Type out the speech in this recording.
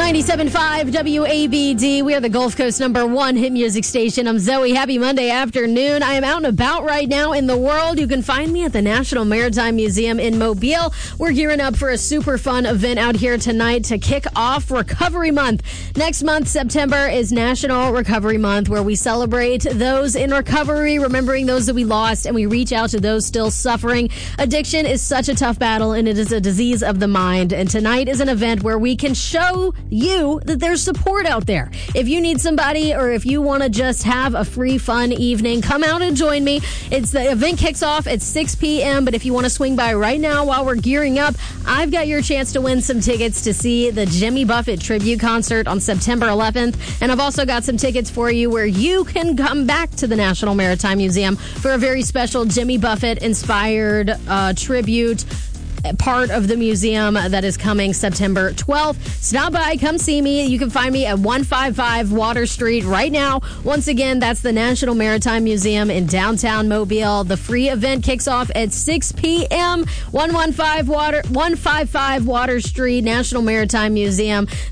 97.5 WABD. We are the Gulf Coast #1 hit music station. I'm Zoe. Happy Monday afternoon. I am out and about right now in the world. You can find me at the National Maritime Museum in Mobile. We're gearing up for a super fun event out here tonight to kick off Recovery Month. Next month, September, is National Recovery Month, where we celebrate those in recovery, remembering those that we lost, and we reach out to those still suffering. Addiction is such a tough battle, and it is a disease of the mind. And tonight is an event where we can show you that there's support out there. If you need somebody, or if you want to just have a free, fun evening, come out and join me. The event kicks off at 6 p.m., but if you want to swing by right now while we're gearing up, I've got your chance to win some tickets to see the Jimmy Buffett tribute concert on September 11th, and I've also got some tickets for you where you can come back to the National Maritime Museum for a very special Jimmy Buffett-inspired tribute part of the museum that is coming September 12th. Stop by, come see me. You can find me at 155 Water Street right now. Once again, that's the National Maritime Museum in downtown Mobile. The free event kicks off at 6 p.m. 155 Water Street, National Maritime Museum.